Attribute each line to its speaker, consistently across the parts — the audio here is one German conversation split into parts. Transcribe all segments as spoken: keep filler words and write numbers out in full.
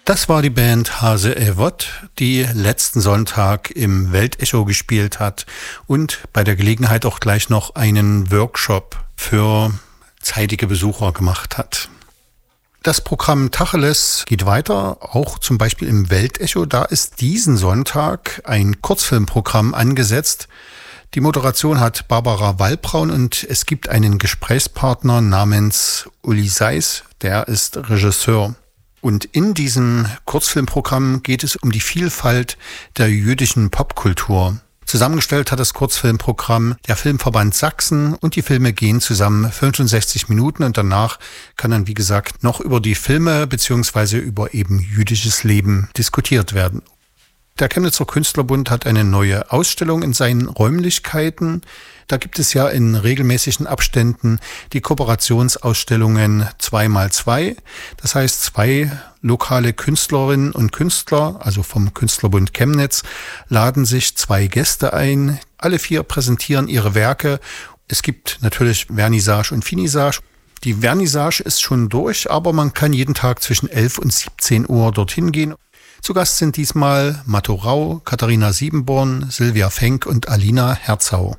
Speaker 1: Das war die Band Hase Evott, die letzten Sonntag im Weltecho gespielt hat und bei der Gelegenheit auch gleich noch einen Workshop für zeitige Besucher gemacht hat. Das Programm Tacheles geht weiter, auch zum Beispiel im Weltecho. Da ist diesen Sonntag ein Kurzfilmprogramm angesetzt. Die Moderation hat Barbara Wallbraun und es gibt einen Gesprächspartner namens Uli Seiss, der ist Regisseur. Und in diesem Kurzfilmprogramm geht es um die Vielfalt der jüdischen Popkultur. Zusammengestellt hat das Kurzfilmprogramm der Filmverband Sachsen und die Filme gehen zusammen fünfundsechzig Minuten und danach kann dann, wie gesagt, noch über die Filme bzw. über eben jüdisches Leben diskutiert werden. Der Chemnitzer Künstlerbund hat eine neue Ausstellung in seinen Räumlichkeiten. Da gibt es ja in regelmäßigen Abständen die Kooperationsausstellungen zwei mal zwei. Das heißt, zwei lokale Künstlerinnen und Künstler, also vom Künstlerbund Chemnitz, laden sich zwei Gäste ein. Alle vier präsentieren ihre Werke. Es gibt natürlich Vernissage und Finissage. Die Vernissage ist schon durch, aber man kann jeden Tag zwischen elf und siebzehn Uhr dorthin gehen. Zu Gast sind diesmal Matto Rau, Katharina Siebenborn, Silvia Fenk und Alina Herzau.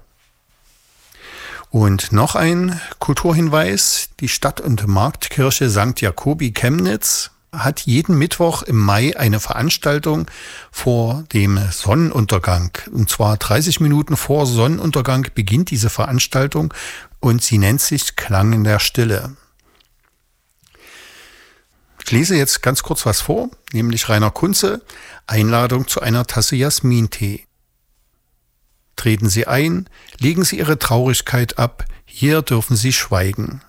Speaker 1: Und noch ein Kulturhinweis. Die Stadt- und Marktkirche Sankt Jakobi Chemnitz hat jeden Mittwoch im Mai eine Veranstaltung vor dem Sonnenuntergang. Und zwar dreißig Minuten vor Sonnenuntergang beginnt diese Veranstaltung und sie nennt sich Klang in der Stille. Ich lese jetzt ganz kurz was vor, nämlich Rainer Kunze, Einladung zu einer Tasse Jasmintee. Treten Sie ein, legen Sie Ihre Traurigkeit ab, hier dürfen Sie schweigen.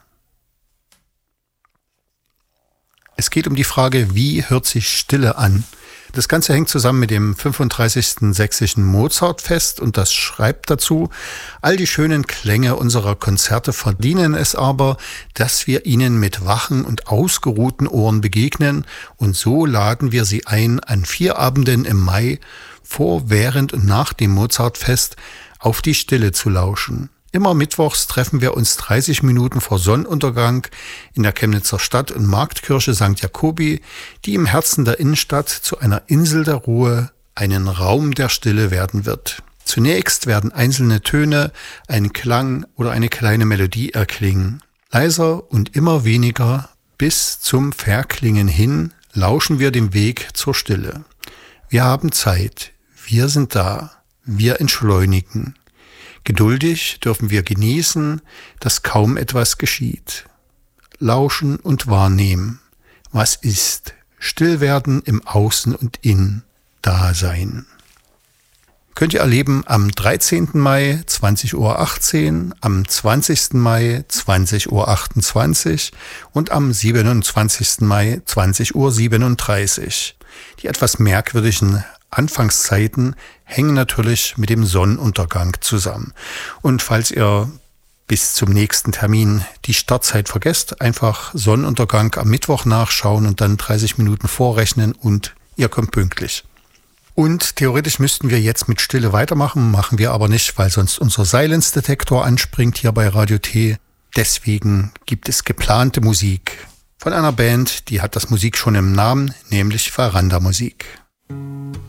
Speaker 1: Es geht um die Frage, wie hört sich Stille an? Das Ganze hängt zusammen mit dem fünfunddreißigsten Sächsischen Mozartfest und das schreibt dazu, all die schönen Klänge unserer Konzerte verdienen es aber, dass wir ihnen mit wachen und ausgeruhten Ohren begegnen und so laden wir sie ein, an vier Abenden im Mai vor, während und nach dem Mozartfest auf die Stille zu lauschen. Immer mittwochs treffen wir uns dreißig Minuten vor Sonnenuntergang in der Chemnitzer Stadt- und Marktkirche Sankt Jakobi, die im Herzen der Innenstadt zu einer Insel der Ruhe, einen Raum der Stille werden wird. Zunächst werden einzelne Töne, ein Klang oder eine kleine Melodie erklingen. Leiser und immer weniger bis zum Verklingen hin lauschen wir dem Weg zur Stille. Wir haben Zeit, wir sind da, wir entschleunigen. Geduldig dürfen wir genießen, dass kaum etwas geschieht. Lauschen und wahrnehmen. Was ist? Still werden im Außen und In. Dasein. Könnt ihr erleben am dreizehnten Mai zwanzig Uhr achtzehn, am zwanzigsten Mai zwanzig Uhr achtundzwanzig und am siebenundzwanzigsten Mai zwanzig Uhr siebenunddreißig. Die etwas merkwürdigen Anfangszeiten hängen natürlich mit dem Sonnenuntergang zusammen. Und falls ihr bis zum nächsten Termin die Startzeit vergesst, einfach Sonnenuntergang am Mittwoch nachschauen und dann dreißig Minuten vorrechnen und ihr kommt pünktlich. Und theoretisch müssten wir jetzt mit Stille weitermachen, machen wir aber nicht, weil sonst unser Silence-Detektor anspringt hier bei Radio T. Deswegen gibt es geplante Musik von einer Band, die hat das Musik schon im Namen, nämlich Veranda Musik.